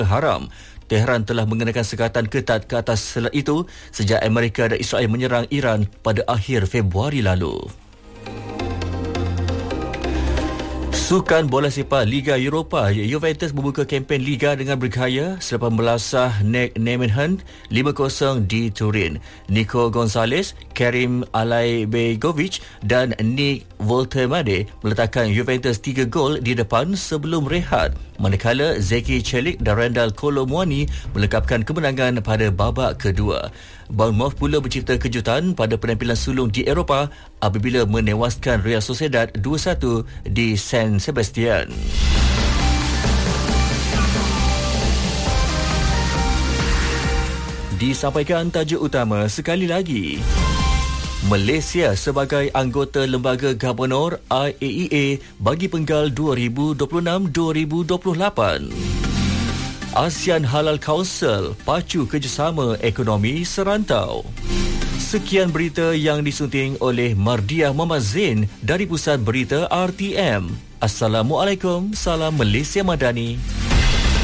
haram. Tehran telah mengenakan sekatan ketat ke atas selat itu sejak Amerika dan Israel menyerang Iran pada akhir Februari lalu. Sukan bola sepak Liga Eropah, Juventus membuka kempen Liga dengan bergaya selepas melasah NEC Nijmegen 5-0 di Turin. Nico Gonzalez, Karim Alaibegovic dan Nick Woltemade meletakkan Juventus 3 gol di depan sebelum rehat. Manakala Zeki Celik dan Randal Kolo Muani melengkapkan kemenangan pada babak kedua. Bournemouth pula mencipta kejutan pada penampilan sulung di Eropah apabila menewaskan Real Sociedad 2-1 di San Sebastian. Disampaikan tajuk utama sekali lagi. Malaysia sebagai anggota Lembaga Gabonor IAEA bagi penggal 2026-2028. ASEAN Halal Council pacu kerjasama ekonomi serantau. Sekian berita yang disunting oleh Mardiah Muhammad Zain dari Pusat Berita RTM. Assalamualaikum, salam Malaysia Madani.